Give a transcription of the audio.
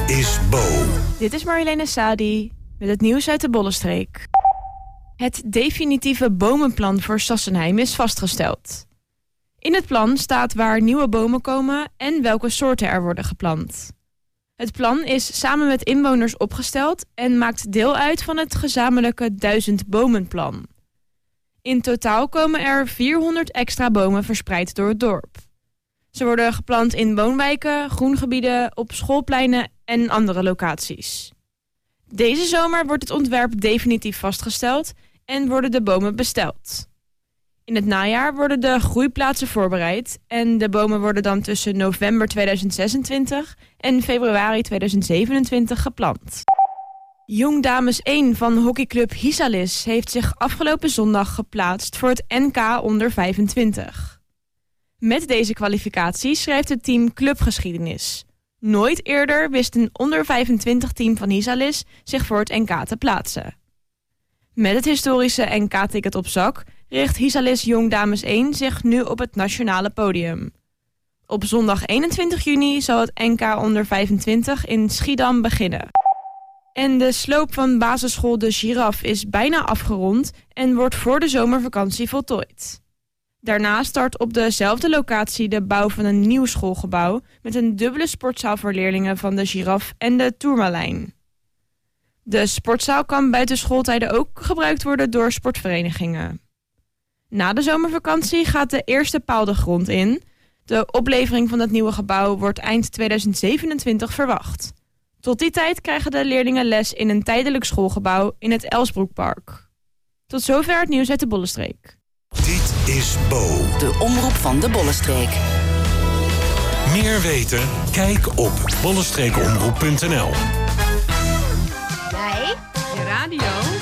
is Bo. Dit is Marjoleine Sadi met het nieuws uit de Bollenstreek. Het definitieve bomenplan voor Sassenheim is vastgesteld. In het plan staat waar nieuwe bomen komen en welke soorten er worden geplant. Het plan is samen met inwoners opgesteld en maakt deel uit van het gezamenlijke 1000 bomenplan. In totaal komen er 400 extra bomen verspreid door het dorp. Ze worden geplant in woonwijken, groengebieden, op schoolpleinen en andere locaties. Deze zomer wordt het ontwerp definitief vastgesteld en worden de bomen besteld. In het najaar worden de groeiplaatsen voorbereid en de bomen worden dan tussen november 2026 en februari 2027 geplant. Jong Dames 1 van hockeyclub Hisalis heeft zich afgelopen zondag geplaatst voor het NK onder 25. Met deze kwalificatie schrijft het team clubgeschiedenis. Nooit eerder wist een onder 25 team van Hisalis zich voor het NK te plaatsen. Met het historische NK-ticket op zak richt Hisalis Jong Dames 1 zich nu op het nationale podium. Op zondag 21 juni zal het NK onder 25 in Schiedam beginnen. En de sloop van basisschool De Giraffe is bijna afgerond en wordt voor de zomervakantie voltooid. Daarna start op dezelfde locatie de bouw van een nieuw schoolgebouw met een dubbele sportzaal voor leerlingen van De Giraffe en de Tourmalijn. De sportzaal kan buiten schooltijden ook gebruikt worden door sportverenigingen. Na de zomervakantie gaat de eerste paal de grond in. De oplevering van het nieuwe gebouw wordt eind 2027 verwacht. Tot die tijd krijgen de leerlingen les in een tijdelijk schoolgebouw in het Elsbroekpark. Tot zover het nieuws uit de Bollenstreek. Dit is Bo. De omroep van de Bollenstreek. Meer weten? Kijk op bollenstreekomroep.nl. Jij? Je radio.